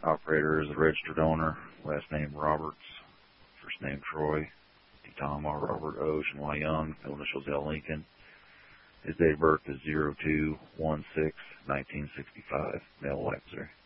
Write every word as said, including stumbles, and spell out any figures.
Operator is the registered owner. Last name Roberts. First name Troy. T. Tom R. Robert Ocean Y. Young. Middle initials L. Lincoln. His date of birth is zero two one six nineteen sixty-five. Male, white, Missouri.